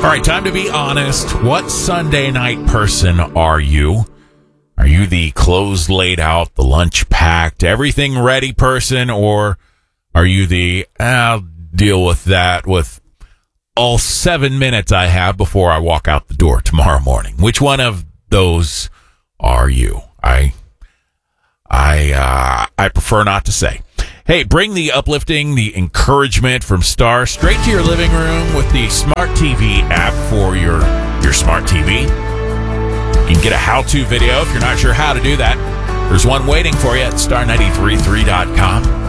All right, time to be honest. What Sunday night person are you? Are you the clothes laid out, the lunch packed, everything ready person, or are you the, I'll deal with that with all 7 minutes I have before I walk out the door tomorrow morning? Which one of those are you? I prefer not to say. Hey, bring the uplifting, the encouragement from Star straight to your living room with the Smart TV app for your Smart TV. You can get a how-to video if you're not sure how to do that. There's one waiting for you at star933.com.